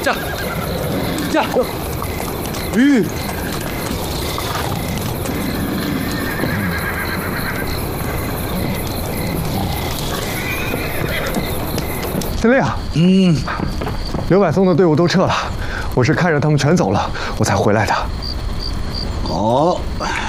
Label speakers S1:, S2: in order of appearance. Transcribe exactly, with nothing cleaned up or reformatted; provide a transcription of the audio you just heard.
S1: 驾，驾！吁！
S2: 司令，嗯，刘百松的队伍都撤了，我是看着他们全走了，我才回来的。
S3: 好，